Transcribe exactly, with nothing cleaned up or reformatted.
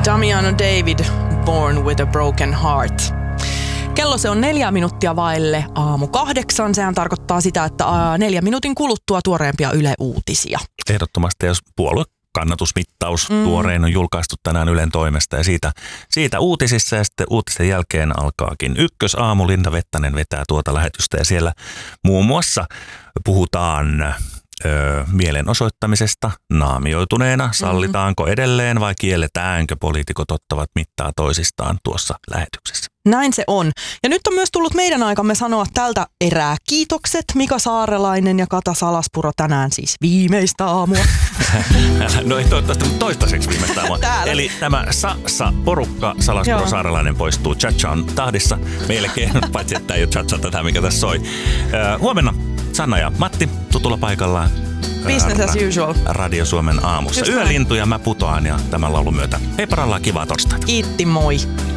Damiano David, Born with a Broken Heart. Kello se on neljä minuuttia vaille aamu kahdeksan. Sehän tarkoittaa sitä, että neljä minuutin kuluttua tuoreempia Yle Uutisia. Ehdottomasti, jos puolue kannatusmittaus mm. tuorein on julkaistu tänään Ylen toimesta ja siitä, siitä uutisissa ja sitten uutisten jälkeen alkaakin ykkösaamu. Linda Vettanen vetää tuota lähetystä ja siellä muun muassa puhutaan Öö, mielenosoittamisesta naamioituneena. Sallitaanko edelleen vai kielletäänkö? Poliitikot ottavat mittaa toisistaan tuossa lähetyksessä. Näin se on. Ja nyt on myös tullut meidän aikamme sanoa tältä erää kiitokset. Mika Saarelainen ja Kata Salaspuro tänään siis viimeistä aamua. No ei toivottavasti, mutta toistaiseksi viimeistä aamua. Täällä. Eli tämä Sa-Sa-porukka, Salaspuro, Joo. Saarelainen poistuu Chacha-on tahdissa. Meillekin, paitsi että ei ole Chacha tätä, mikä tässä soi. Öö, huomenna Sanna ja Matti tutulla paikallaan. Business as usual. Radio Suomen aamussa. Yölintuja mä putoan ja tämän laulun myötä. Hei parallaan, kivaa torstaita. Kiitti, moi.